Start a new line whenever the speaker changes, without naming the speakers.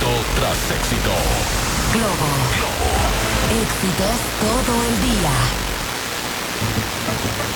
Éxito tras éxito.
Globo. Éxitos todo el día.